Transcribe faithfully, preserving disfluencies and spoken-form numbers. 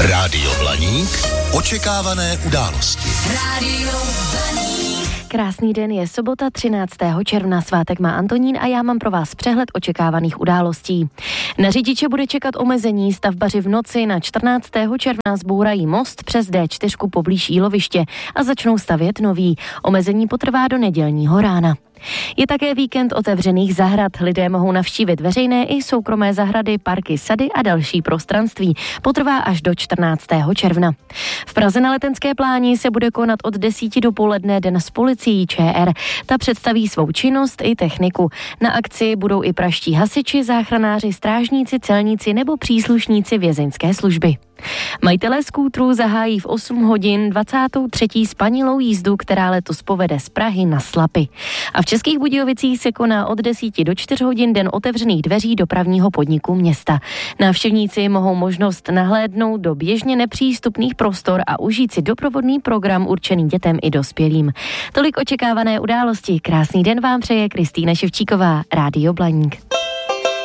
Rádio Blaník. Očekávané události. Rádio Blaník. Krásný den, je sobota třináctého června, svátek má Antonín a já mám pro vás přehled očekávaných událostí. Na řidiče bude čekat omezení, stavbaři v noci na čtrnáctého června zbourají most přes dé čtyři poblíž Jíloviště a začnou stavět nový. Omezení potrvá do nedělního rána. Je také víkend otevřených zahrad. Lidé mohou navštívit veřejné i soukromé zahrady, parky, sady a další prostranství. Potrvá až do čtrnáctého června. V Praze na Letenské pláni se bude konat od desíti do poledne den s policií ČR. Ta představí svou činnost i techniku. Na akci budou i pražští hasiči, záchranáři, strážníci, celníci nebo příslušníci vězeňské služby. Majitelé skútrů zahájí v osm hodin dvacátou třetí spanilou jízdu, která letos povede z Prahy na Slapy. A v Českých Budějovicích se koná od desíti do čtyř hodin den otevřených dveří dopravního podniku města. Návštěvníci mohou možnost nahlédnout do běžně nepřístupných prostor a užít si doprovodný program určený dětem i dospělým. Tolik očekávané události. Krásný den vám přeje Kristýna Ševčíková, Rádio Blaník.